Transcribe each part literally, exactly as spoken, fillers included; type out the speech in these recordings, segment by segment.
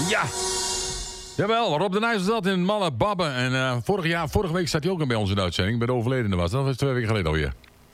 Ja. Jawel, Rob de Nijs was dat in Malle Babben. En uh, vorig jaar, vorige week zat hij ook bij ons in de uitzending. Bij de overledene was. Dat was twee weken geleden alweer.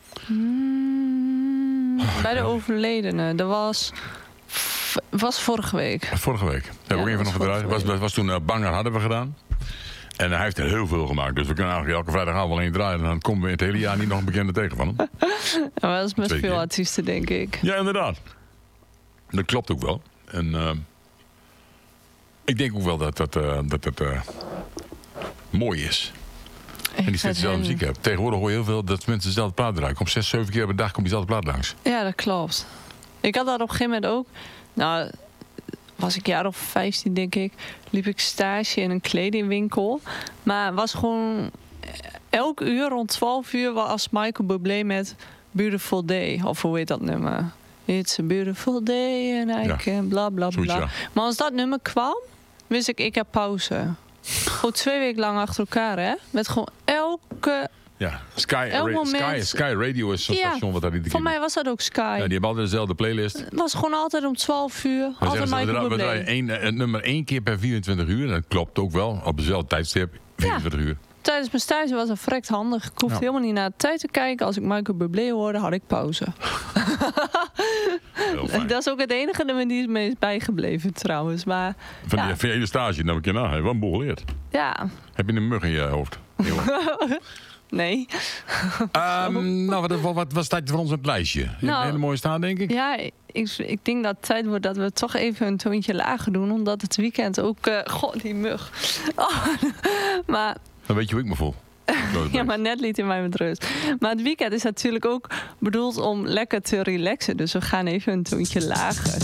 Mm, bij de overledene. Dat was... was vorige week. Vorige week. Ja, hebben we ook even nog gedraaid. Was, was, was toen uh, Banger hadden we gedaan. En hij heeft er heel veel gemaakt. Dus we kunnen eigenlijk elke vrijdagavond wel één draaien. En dan komen we het hele jaar niet nog een bekende tegen van hem. Ja, maar dat is met Twee veel keer. artiesten, denk ik. Ja, inderdaad. Dat klopt ook wel. En uh, ik denk ook wel dat dat, uh, dat, dat uh, mooi is. Ik En die vind steeds dezelfde hen- muziek hebben. Tegenwoordig hoor je heel veel dat mensen dezelfde plaat draaien. Komt zes, zeven keer per dag komt diezelfde plaat langs. Ja, dat klopt. Ik had dat op een gegeven moment ook. Nou, was ik jaar of vijftien, denk ik. Liep ik stage in een kledingwinkel. Maar was gewoon... elk uur rond twaalf uur was Michael Bublé met Beautiful Day. Of hoe heet dat nummer? It's a beautiful day and I Ja. can bla bla Zoiets, bla. ja. Maar als dat nummer kwam, wist ik, ik heb pauze. Gewoon twee weken lang achter elkaar, hè? Met gewoon elke... Ja, Sky, Elk Ra- moment- Sky, Sky Radio is zo'n Ja, station wat daar niet te Voor keer mij was dat ook Sky. Ja, die hebben altijd dezelfde playlist. Het was gewoon altijd om twaalf uur. We, Altijd zeggen, ze, we, Michael dra- we Bublé. draaien één, eh, het nummer één keer per vierentwintig uur. En dat klopt ook wel. Op dezelfde tijdstip, vierentwintig uur. Tijdens mijn stage was dat vrekt handig. Ik hoefde Ja. helemaal niet naar de tijd te kijken. Als ik Michael Bublé hoorde, had ik pauze. Heel fijn. Dat is ook het enige nummer die is me is bijgebleven trouwens. Maar Van, ja. die, van je hele stage, dan heb ik je na. Hij heeft wel een boel geleerd. ja, Heb je een mug in je hoofd? Nee, hoor. nee. Ehm, nou, wat, wat, wat, wat staat er voor ons op het lijstje? Je hebt Nou, een hele mooie staan, denk ik. Ja, ik, ik denk dat het tijd wordt dat we toch even een toontje lager doen. Omdat het weekend ook... Uh, god, die mug. Oh, maar... Dan weet je hoe ik me voel. Ja, maar net liet hij mij met rust. Maar het weekend is natuurlijk ook bedoeld om lekker te relaxen. Dus we gaan even een toontje lager.